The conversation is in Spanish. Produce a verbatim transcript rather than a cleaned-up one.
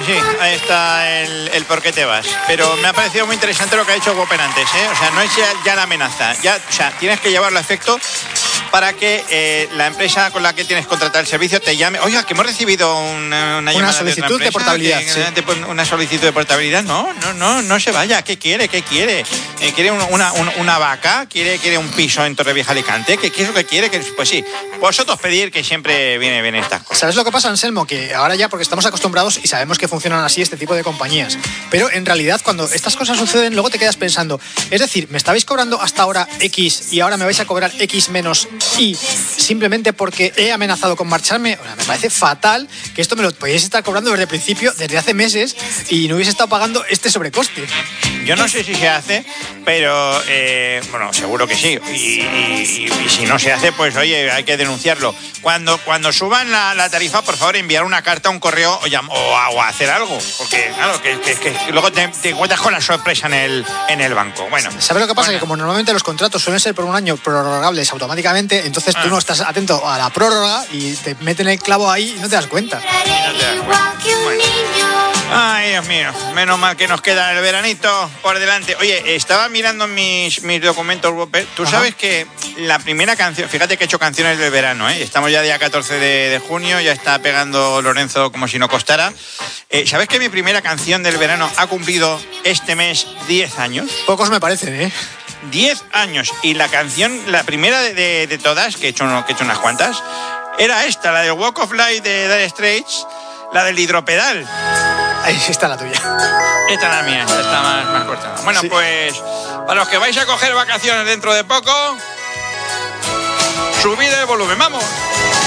sí, ahí está el, el por qué te vas. Pero me ha parecido muy interesante lo que ha hecho Whopper antes, ¿eh? O sea, no es ya, ya la amenaza. Ya, o sea, tienes que llevarlo a efecto para que eh, la empresa con la que tienes contratado el servicio te llame. Oiga, que hemos recibido una, una, una solicitud de, de portabilidad. Que, sí. Una solicitud de portabilidad. No, no, no, no se vaya. ¿Qué quiere? ¿Qué quiere? Eh, ¿Quiere una, una, una vaca? ¿Quiere, ¿Quiere un piso en Torrevieja Alicante? ¿Qué, ¿Qué es lo que quiere? Pues sí, vosotros pedir, que siempre viene bien estas cosas. ¿Sabes lo que pasa, Anselmo? Que ahora ya, porque estamos acostumbrados y sabemos que funcionan así este tipo de compañías, pero en realidad cuando estas cosas suceden, luego te quedas pensando, es decir, me estabais cobrando hasta ahora X y ahora me vais a cobrar X menos Y simplemente porque he amenazado con marcharme. O sea, me parece fatal que esto me lo podíais estar cobrando desde el principio, desde hace meses, y no hubiese estado pagando este sobrecoste. Yo no sé si se hace, pero eh, bueno, seguro que sí. Y, y, y, y si no se hace, pues oye, hay que denunciarlo. Cuando, cuando suban la, la tarifa, por favor, enviar una carta, un correo o, o, o hacer algo. Porque, claro, que, que, que luego te, te encuentras con la sorpresa en el, en el banco. Bueno, ¿sabes lo que pasa? Bueno. Que como normalmente los contratos suelen ser por un año prorrogables automáticamente, entonces ah. tú no estás atento a la prórroga y te meten el clavo ahí y no te das cuenta. No te das cuenta. Bueno. Ay, Dios mío, menos mal que nos queda el veranito por delante. Oye, estaba mirando mis, mis documentos, Whopper. Tú sabes Ajá. que la primera canción, fíjate que he hecho canciones del verano, ¿eh? Estamos ya día catorce de, de junio, ya está pegando Lorenzo como si no costara. Eh, ¿Sabes que mi primera canción del verano ha cumplido este mes diez años? Pocos me parecen, ¿eh? diez años. Y la canción, la primera de, de, de todas, que he, hecho, que he hecho unas cuantas, era esta, la del Walk of Life de Dire Straits, la del hidropedal. Ahí está la tuya. Esta es la mía, esta está más, más corta. Bueno, sí. Pues para los que vais a coger vacaciones dentro de poco, subid el volumen, ¡vamos!